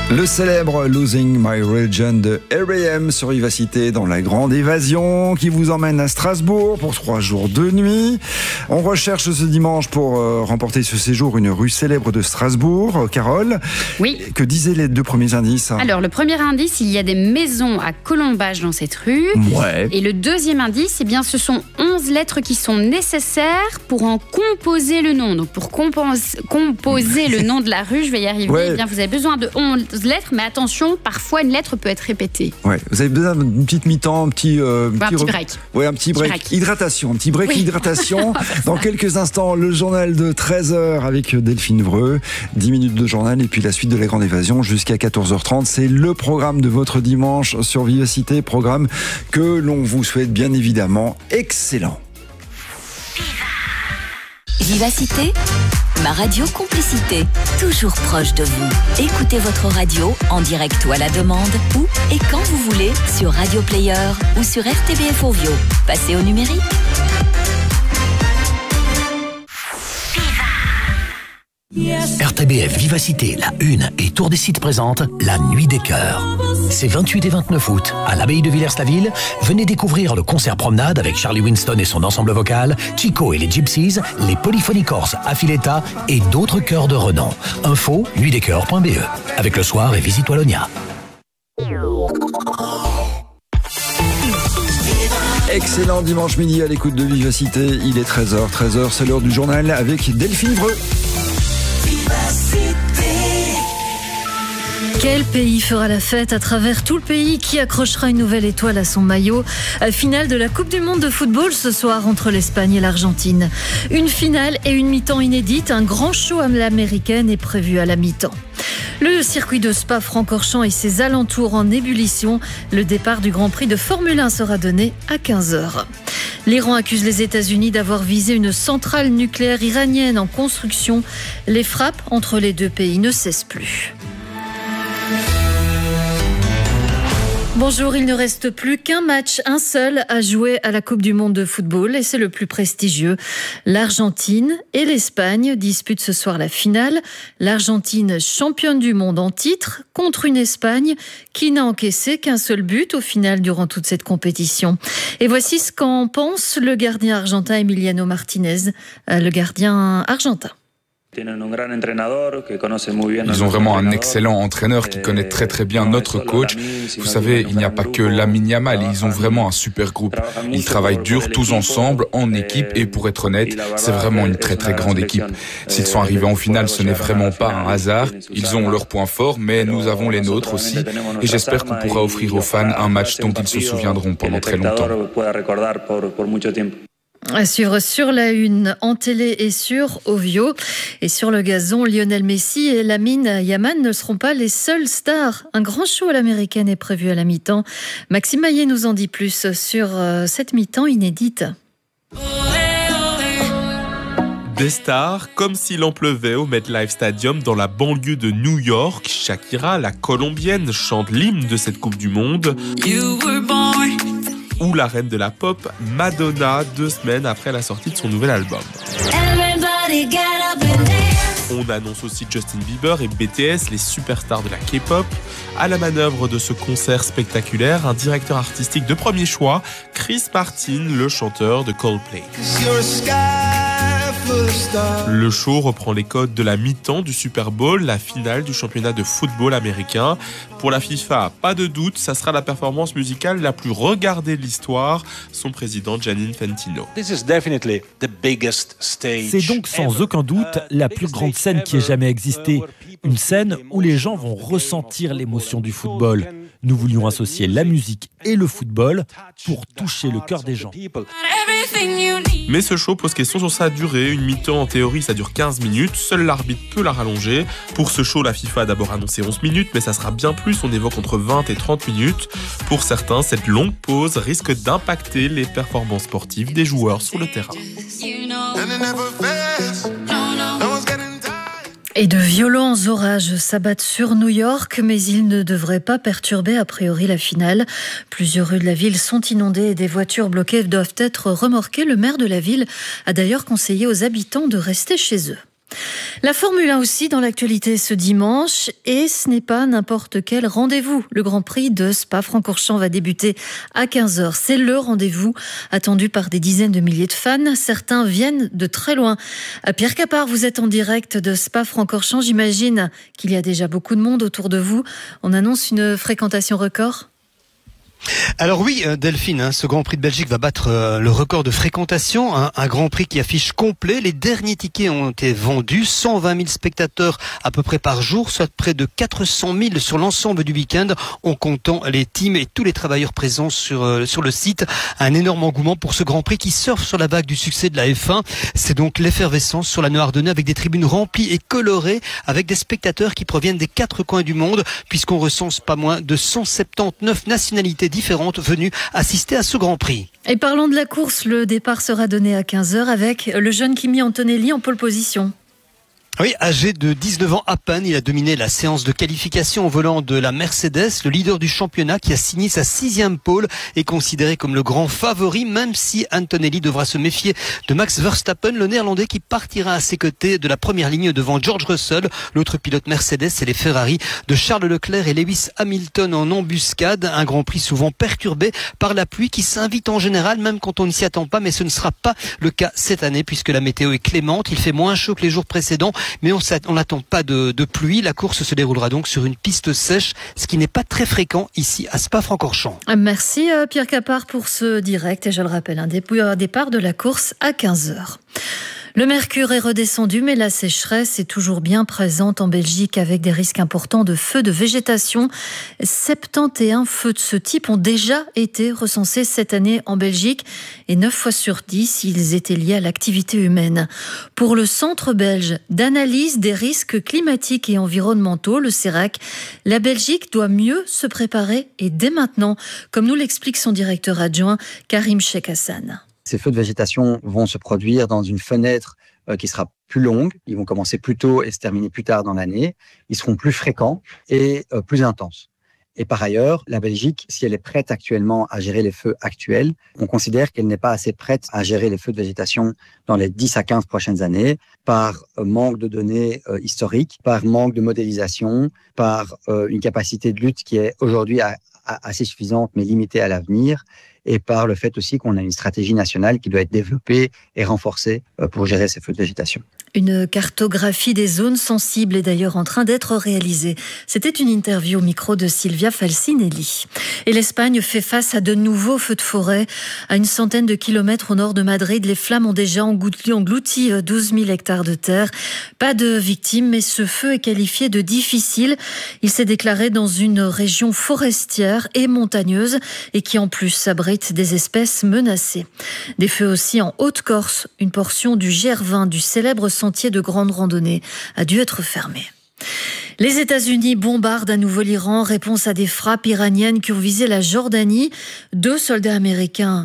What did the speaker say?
Le célèbre Losing My Religion de R.E.M. sur Vivacité dans la grande évasion qui vous emmène à Strasbourg pour 3 jours de nuit. On recherche ce dimanche pour remporter ce séjour une rue célèbre de Strasbourg. Carole, oui. Que disaient les 2 premiers indices? Alors, le premier indice, il y a des maisons à colombage dans cette rue. Ouais. Et le deuxième indice, eh bien, ce sont 11 lettres qui sont nécessaires pour en composer le nom. Donc, pour composer le nom de la rue, je vais y arriver, ouais. Eh bien, vous avez besoin de 11 lettres, mais attention, parfois une lettre peut être répétée. Ouais, vous avez besoin d'une petite mi-temps, un petit break. Ouais, un petit break. Hydratation, un petit break hydratation. Dans quelques instants, le journal de 13h avec Delphine Vreux. 10 minutes de journal et puis la suite de la grande évasion jusqu'à 14h30. C'est le programme de votre dimanche sur Vivacité, programme que l'on vous souhaite bien évidemment excellent. Vivacité, ma radio complicité, toujours proche de vous. Écoutez votre radio en direct ou à la demande, où et quand vous voulez, sur Radio Player ou sur RTBF Ovio. Passez au numérique. RTBF Vivacité, la Une et Tour des Sites présente la Nuit des Cœurs. C'est 28 et 29 août à l'abbaye de Villers-la-Ville. Venez découvrir le concert promenade avec Charlie Winston et son ensemble vocal, Chico et les Gypsies, les Polyphonies Corses Affiletta et d'autres chœurs de renom. Info nuitdescoeurs.be. Avec le soir et visite Wallonia. Excellent dimanche midi à l'écoute de Vivacité. Il est 13h, c'est l'heure du journal avec Delphine Vreux. Quel pays fera la fête à travers tout le pays? Qui accrochera une nouvelle étoile à son maillot? Finale de la Coupe du Monde de football ce soir entre l'Espagne et l'Argentine. Une finale et une mi-temps inédite. Un grand show à l'américaine est prévu à la mi-temps. Le circuit de Spa-Francorchamps et ses alentours en ébullition. Le départ du Grand Prix de Formule 1 sera donné à 15h. L'Iran accuse les États-Unis d'avoir visé une centrale nucléaire iranienne en construction. Les frappes entre les deux pays ne cessent plus. Bonjour, il ne reste plus qu'un match, un seul, à jouer à la Coupe du Monde de football et c'est le plus prestigieux. L'Argentine et l'Espagne disputent ce soir la finale. L'Argentine, championne du monde en titre, contre une Espagne qui n'a encaissé qu'un seul but au final durant toute cette compétition. Et voici ce qu'en pense le gardien argentin Emiliano Martinez, le gardien argentin. Ils ont vraiment un excellent entraîneur qui connaît très très bien notre coach. Vous savez, il n'y a pas que Lamine Yamal, ils ont vraiment un super groupe. Ils travaillent dur tous ensemble, en équipe, et pour être honnête, c'est vraiment une très très grande équipe. S'ils sont arrivés en finale, ce n'est vraiment pas un hasard. Ils ont leurs points forts, mais nous avons les nôtres aussi. Et j'espère qu'on pourra offrir aux fans un match dont ils se souviendront pendant très longtemps. À suivre sur la Une, en télé et sur Ovio. Et sur le gazon, Lionel Messi et Lamine Yamal ne seront pas les seuls stars. Un grand show à l'américaine est prévu à la mi-temps. Maxime Maillet nous en dit plus sur cette mi-temps inédite. Des stars, comme s'il en pleuvait au MetLife Stadium dans la banlieue de New York. Shakira, la colombienne, chante l'hymne de cette Coupe du Monde. Ou la reine de la pop, Madonna, 2 semaines après la sortie de son nouvel album. On annonce aussi Justin Bieber et BTS, les superstars de la K-pop. À la manœuvre de ce concert spectaculaire, un directeur artistique de premier choix, Chris Martin, le chanteur de Coldplay. Le show reprend les codes de la mi-temps du Super Bowl, la finale du championnat de football américain. Pour la FIFA, pas de doute, ça sera la performance musicale la plus regardée de l'histoire, son président Gianni Infantino. C'est donc sans aucun doute la plus grande scène qui ait jamais existé. Une scène où les gens vont ressentir l'émotion du football. Nous voulions associer la musique et le football pour toucher le cœur des gens. Mais ce show pose question sur sa durée. Une mi-temps, en théorie, ça dure 15 minutes. Seul l'arbitre peut la rallonger. Pour ce show, la FIFA a d'abord annoncé 11 minutes, mais ça sera bien plus. On évoque entre 20 et 30 minutes. Pour certains, cette longue pause risque d'impacter les performances sportives des joueurs sur le terrain. Et de violents orages s'abattent sur New York, mais ils ne devraient pas perturber a priori la finale. Plusieurs rues de la ville sont inondées et des voitures bloquées doivent être remorquées. Le maire de la ville a d'ailleurs conseillé aux habitants de rester chez eux. La Formule 1 aussi dans l'actualité ce dimanche, et ce n'est pas n'importe quel rendez-vous. Le Grand Prix de Spa-Francorchamps va débuter à 15h. C'est le rendez-vous attendu par des dizaines de milliers de fans. Certains viennent de très loin. Pierre Capard, vous êtes en direct de Spa-Francorchamps. J'imagine qu'il y a déjà beaucoup de monde autour de vous. On annonce une fréquentation record ? Alors oui, Delphine, ce Grand Prix de Belgique va battre le record de fréquentation, un Grand Prix qui affiche complet. Les derniers tickets ont été vendus, 120 000 spectateurs à peu près par jour, soit près de 400 000 sur l'ensemble du week-end, en comptant les teams et tous les travailleurs présents sur le site. Un énorme engouement pour ce Grand Prix qui surfe sur la vague du succès de la F1. C'est donc l'effervescence sur la Ardennais avec des tribunes remplies et colorées, avec des spectateurs qui proviennent des 4 coins du monde, puisqu'on recense pas moins de 179 nationalités différentes venues assister à ce Grand Prix. Et parlons de la course, le départ sera donné à 15h avec le jeune Kimi Antonelli en pole position. Oui, âgé de 19 ans à peine, il a dominé la séance de qualification au volant de la Mercedes. Le leader du championnat qui a signé sa 6e pole est considéré comme le grand favori, même si Antonelli devra se méfier de Max Verstappen, le néerlandais qui partira à ses côtés de la première ligne devant George Russell. L'autre pilote Mercedes, c'est les Ferrari de Charles Leclerc et Lewis Hamilton en embuscade. Un Grand Prix souvent perturbé par la pluie qui s'invite en général, même quand on ne s'y attend pas, mais ce ne sera pas le cas cette année puisque la météo est clémente. Il fait moins chaud que les jours précédents, mais on n'attend pas de pluie. La course se déroulera donc sur une piste sèche, ce qui n'est pas très fréquent ici à Spa-Francorchamps. Merci Pierre Capard pour ce direct. Et je le rappelle, un départ de la course à 15h. Le mercure est redescendu, mais la sécheresse est toujours bien présente en Belgique avec des risques importants de feux de végétation. 71 feux de ce type ont déjà été recensés cette année en Belgique et 9 fois sur 10, ils étaient liés à l'activité humaine. Pour le Centre belge d'analyse des risques climatiques et environnementaux, le CERAC, la Belgique doit mieux se préparer et dès maintenant, comme nous l'explique son directeur adjoint, Karim Cheikh-Hassan. Ces feux de végétation vont se produire dans une fenêtre qui sera plus longue. Ils vont commencer plus tôt et se terminer plus tard dans l'année. Ils seront plus fréquents et plus intenses. Et par ailleurs, la Belgique, si elle est prête actuellement à gérer les feux actuels, on considère qu'elle n'est pas assez prête à gérer les feux de végétation dans les 10 à 15 prochaines années par manque de données historiques, par manque de modélisation, par une capacité de lutte qui est aujourd'hui assez suffisante mais limitée à l'avenir, et par le fait aussi qu'on a une stratégie nationale qui doit être développée et renforcée pour gérer ces feux de végétation. Une cartographie des zones sensibles est d'ailleurs en train d'être réalisée. C'était une interview au micro de Silvia Falcinelli. Et l'Espagne fait face à de nouveaux feux de forêt. À une centaine de kilomètres au nord de Madrid, les flammes ont déjà englouti 12 000 hectares de terre. Pas de victimes, mais ce feu est qualifié de difficile. Il s'est déclaré dans une région forestière et montagneuse et qui en plus abrite des espèces menacées. Des feux aussi en Haute-Corse. Une portion du GR20, du célèbre sentier de grande randonnée, a dû être fermée. Les États-Unis bombardent à nouveau l'Iran, réponse à des frappes iraniennes qui ont visé la Jordanie. 2 soldats américains